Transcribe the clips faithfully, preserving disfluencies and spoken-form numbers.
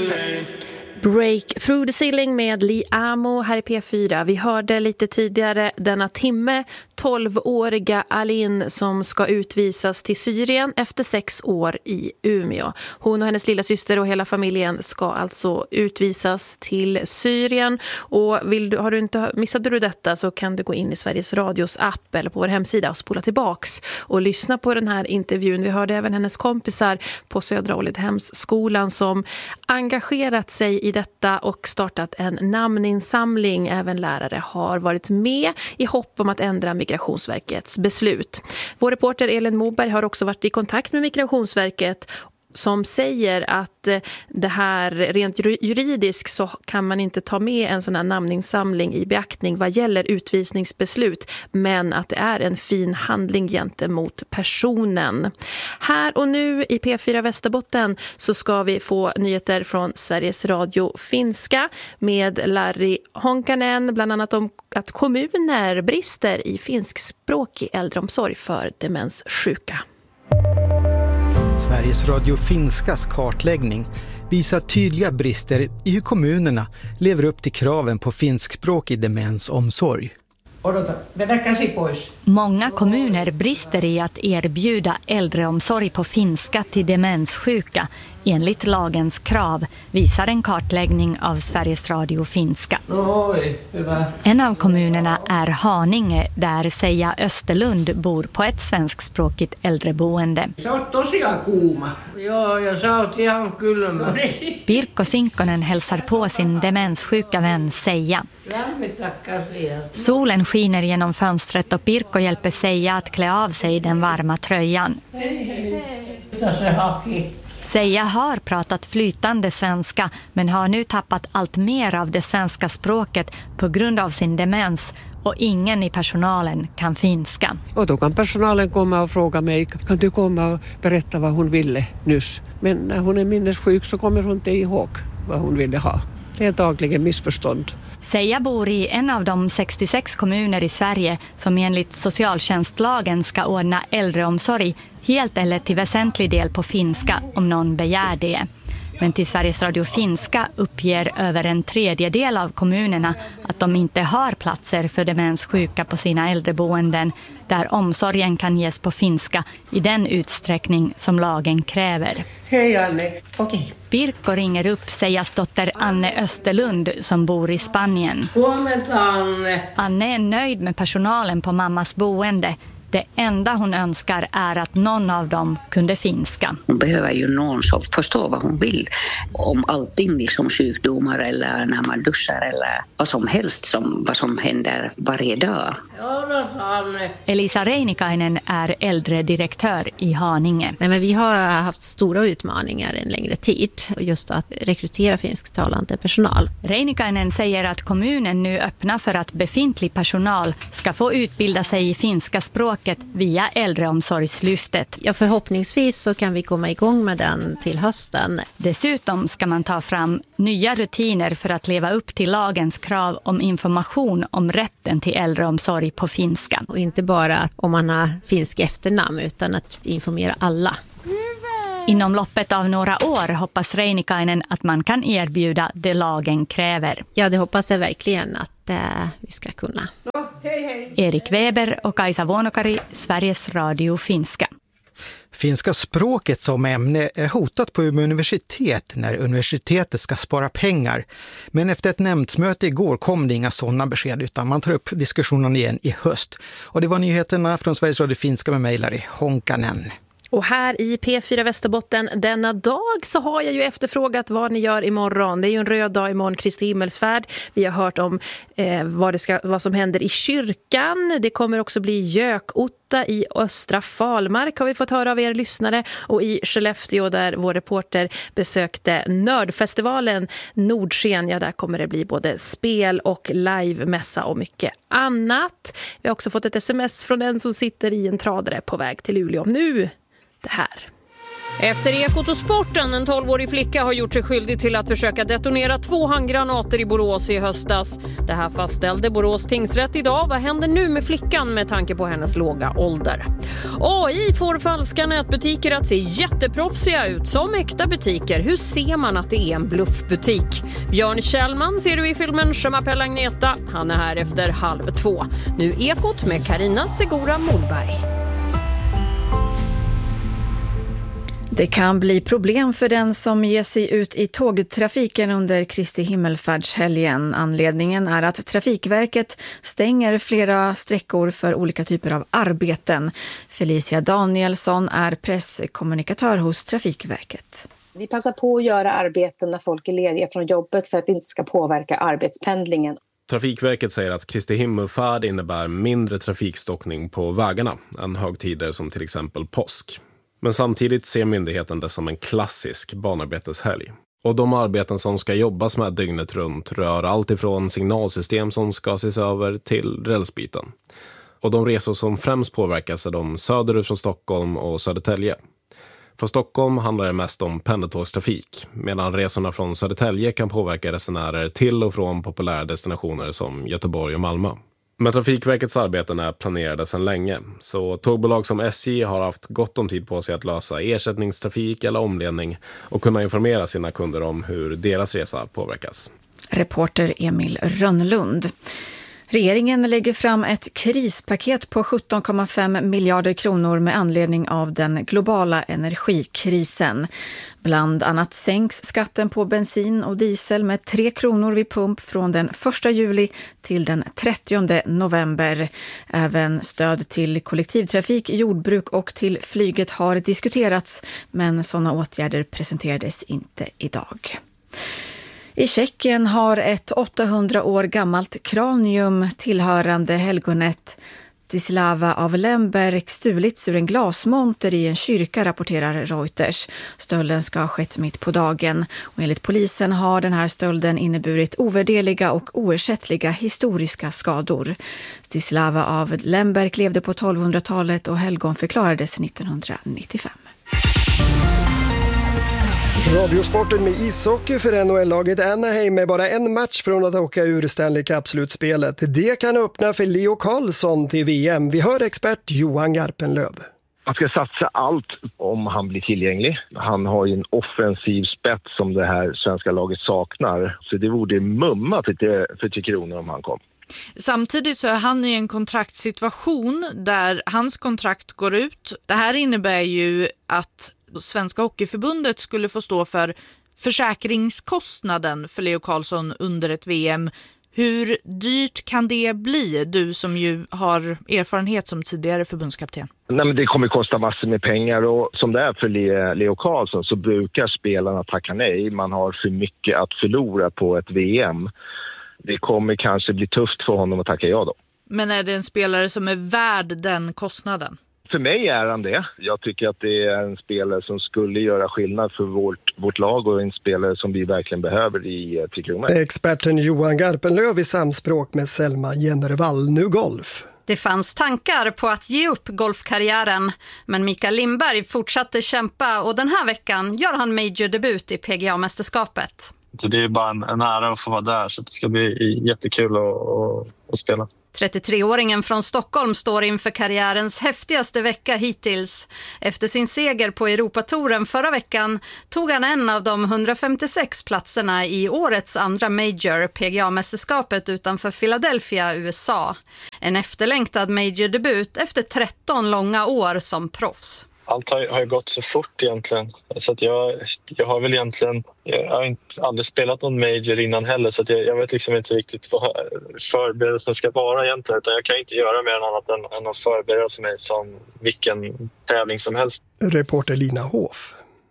ceiling. Break through the ceiling med Li Amo här i P fyra. Vi hörde lite tidigare denna timme tolvåriga Alin som ska utvisas till Syrien efter sex år i Umeå. Hon och hennes lilla syster och hela familjen ska alltså utvisas till Syrien. Och vill du, har du inte, missade du detta så kan du gå in i Sveriges Radios app eller på vår hemsida och spola tillbaks och lyssna på den här intervjun. Vi hörde även hennes kompisar på Södra Ålidhemsskolan som engagerat sig i detta och startat en namninsamling. Även lärare har varit med i hopp om att ändra Migrationsverkets beslut. Vår reporter Elin Moberg har också varit i kontakt med Migrationsverket som säger att det här rent juridiskt så kan man inte ta med en sån här namninsamling i beaktning vad gäller utvisningsbeslut, men att det är en fin handling gentemot personen. Här och nu i P fyra Västerbotten så ska vi få nyheter från Sveriges Radio Finska med Larry Honkanen, bland annat om att kommuner brister i finskspråkig äldreomsorg för demenssjuka. Sveriges Radio Finskas kartläggning visar tydliga brister i hur kommunerna lever upp till kraven på finskspråkig demensomsorg. Många kommuner brister i att erbjuda äldreomsorg på finska till demenssjuka enligt lagens krav, visar en kartläggning av Sveriges Radio Finska. En av kommunerna är Haninge, där Seija Österlund bor på ett svenskspråkigt äldreboende. Pirkko Sinkkonen hälsar på sin demenssjuka vän Seija. Solen skiner genom fönstret och Pirkko hjälper Seija att klä av sig den varma tröjan. Seija har pratat flytande svenska men har nu tappat allt mer av det svenska språket på grund av sin demens och ingen i personalen kan finska. Och då kan personalen komma och fråga mig, kan du komma och berätta vad hon ville nyss? Men när hon är minnessjuk så kommer hon inte ihåg vad hon ville ha. Det är dagligen missförstånd. Seija bor i en av de sextiosex kommuner i Sverige som enligt socialtjänstlagen ska ordna äldreomsorg helt eller till väsentlig del på finska om någon begär det. Men till Sveriges Radio Finska uppger över en tredjedel av kommunerna att de inte har platser för demenssjuka på sina äldreboenden där omsorgen kan ges på finska i den utsträckning som lagen kräver. Hej Anne, okej. Okay. Pirkko ringer upp Seijas dotter Anne Österlund som bor i Spanien. Anne. Anne är nöjd med personalen på mammas boende. Det enda hon önskar är att någon av dem kunde finska. Hon behöver ju någon som förstår vad hon vill om allting, liksom sjukdomar eller när man duschar eller vad som helst, som, vad som händer varje dag. Elisa Reinikainen är äldredirektör i Haninge. Nej, men vi har haft stora utmaningar en längre tid, just att rekrytera finsktalande personal. Reinikainen säger att kommunen nu öppnar för att befintlig personal ska få utbilda sig i finska språk via äldreomsorgslyftet. Ja, förhoppningsvis så kan vi komma igång med den till hösten. Dessutom ska man ta fram nya rutiner för att leva upp till lagens krav om information om rätten till äldreomsorg på finska. Och inte bara om man har finsk efternamn utan att informera alla. Inom loppet av några år hoppas Reinikainen att man kan erbjuda det lagen kräver. Ja, det hoppas jag verkligen att eh, vi ska kunna. Hej, hej. Erik Weber och Kaisa Vuonokari, Sveriges Radio Finska. Finska språket som ämne är hotat på Umeå universitet när universitetet ska spara pengar. Men efter ett nämndsmöte igår kom det inga sådana besked utan man tar upp diskussionen igen i höst. Och det var nyheterna från Sveriges Radio Finska med mig, Larry Honkanen. Och här i P fyra Västerbotten denna dag så har jag ju efterfrågat vad ni gör imorgon. Det är ju en röd dag imorgon, Kristi himmelsfärd. Vi har hört om eh, vad, det ska, vad som händer i kyrkan. Det kommer också bli gökotta i Östra Falmark har vi fått höra av er lyssnare. Och i Skellefteå där vår reporter besökte Nördfestivalen Nordsken. Ja, där kommer det bli både spel och livemässa och mycket annat. Vi har också fått ett sms från en som sitter i en tradare på väg till Luleå. Nu det här. Efter Ekot och sporten, en tolvårig flicka har gjort sig skyldig till att försöka detonera två handgranater i Borås i höstas. Det här fastställde Borås tingsrätt idag. Vad händer nu med flickan med tanke på hennes låga ålder? A I får falska nätbutiker att se jätteproffsiga ut som äkta butiker. Hur ser man att det är en bluffbutik? Björn Kjellman ser du i filmen Je m'appelle Agneta. Han är här efter halv två. Nu Ekot med Carina Segura Mollberg. Det kan bli problem för den som ger sig ut i tågtrafiken under Kristi himmelfärdshelgen. Anledningen är att Trafikverket stänger flera sträckor för olika typer av arbeten. Felicia Danielsson är presskommunikatör hos Trafikverket. Vi passar på att göra arbeten när folk är lediga från jobbet för att det inte ska påverka arbetspendlingen. Trafikverket säger att Kristi himmelfärd innebär mindre trafikstockning på vägarna än högtider som till exempel påsk. Men samtidigt ser myndigheten det som en klassisk banarbeteshelg. Och de arbeten som ska jobbas med dygnet runt rör allt ifrån signalsystem som ska ses över till rälsbyten. Och de resor som främst påverkas är de söderut från Stockholm och Södertälje. Från Stockholm handlar det mest om pendeltågstrafik, medan resorna från Södertälje kan påverka resenärer till och från populära destinationer som Göteborg och Malmö. Men Trafikverkets arbeten är planerade sedan länge, så tågbolag som S J har haft gott om tid på sig att lösa ersättningstrafik eller omledning och kunna informera sina kunder om hur deras resa påverkas. Reporter Emil Rönnlund. Regeringen lägger fram ett krispaket på sjutton komma fem miljarder kronor med anledning av den globala energikrisen. Bland annat sänks skatten på bensin och diesel med tre kronor vid pump från den första juli till den trettionde november. Även stöd till kollektivtrafik, jordbruk och till flyget har diskuterats, men sådana åtgärder presenterades inte idag. I Tjeckien har ett åttahundra år gammalt kranium tillhörande helgonet Zdzislawa av Lemberg stulits ur en glasmonter i en kyrka, rapporterar Reuters. Stölden ska ha skett mitt på dagen och enligt polisen har den här stölden inneburit ovärderliga och oersättliga historiska skador. Zdzislawa av Lemberg levde på tolvhundratalet och helgon förklarades nittonhundranittiofem. Radiosporten med ishockey för N H L-laget Anaheim med bara en match från att åka ur Stanley Cup-slutspelet. Det kan öppna för Leo Carlsson till V M. Vi hör expert Johan Garpenlöv. Man ska satsa allt om han blir tillgänglig. Han har ju en offensiv spets som det här svenska laget saknar. Så det vore mumma för, det, för Tre Kronor om han kom. Samtidigt så är han i en kontraktssituation där hans kontrakt går ut. Det här innebär ju att Svenska Hockeyförbundet skulle få stå för försäkringskostnaden för Leo Carlsson under ett V M. Hur dyrt kan det bli, du som ju har erfarenhet som tidigare förbundskapten? Nej, men det kommer kosta massor med pengar och som det är för Leo Carlsson så brukar spelarna tacka nej. Man har för mycket att förlora på ett V M. Det kommer kanske bli tufft för honom att tacka ja då. Men är det en spelare som är värd den kostnaden? För mig är han det. Jag tycker att det är en spelare som skulle göra skillnad för vårt, vårt lag och en spelare som vi verkligen behöver i Tre Kronor. Experten Johan Garpenlöv i samspråk med Selma Jennervall. Nu golf. Det fanns tankar på att ge upp golfkarriären, men Mikael Lindberg fortsatte kämpa och den här veckan gör han major-debut i P G A-mästerskapet. Det är bara en, en ära att få vara där, så det ska bli jättekul att, att, att spela. trettiotre-åringen från Stockholm står inför karriärens häftigaste vecka hittills. Efter sin seger på Europatouren förra veckan tog han en av de hundrafemtiosex platserna i årets andra major, P G A-mästerskapet utanför Philadelphia, U S A. En efterlängtad major-debut efter tretton långa år som proffs. Allt har, har gått så fort egentligen, så att jag, jag har väl egentligen, jag har inte aldrig spelat någon major innan heller, så att jag, jag vet liksom inte riktigt vad förberedelsen ska vara egentligen, utan jag kan inte göra mer än annat än, än att förbereda mig som vilken tävling som helst. Reporter Lina Hoff.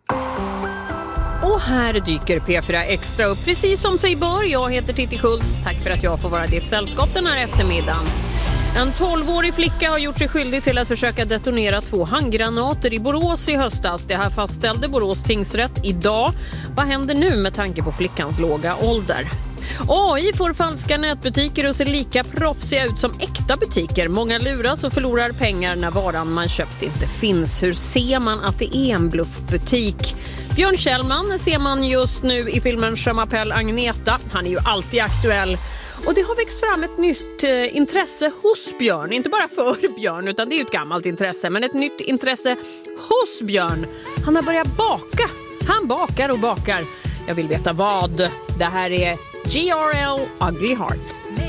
Och här dyker P fyra Extra upp precis som sig bör. Jag heter Titti Schultz. Tack för att jag får vara ditt sällskap den här eftermiddagen. En tolvårig flicka har gjort sig skyldig till att försöka detonera två handgranater i Borås i höstas. Det här fastställde Borås tingsrätt idag. Vad händer nu med tanke på flickans låga ålder? A I får falska nätbutiker och ser lika proffsiga ut som äkta butiker. Många luras och förlorar pengar när varan man köpt inte finns. Hur ser man att det är en bluffbutik? Björn Kjellman ser man just nu i filmen Je m'appelle Agneta. Han är ju alltid aktuell. Och det har växt fram ett nytt eh, intresse hos Björn. Inte bara för Björn, utan det är ett gammalt intresse. Men ett nytt intresse hos Björn. Han har börjat baka. Han bakar och bakar. Jag vill veta vad. Det här är G R L Ugly Heart.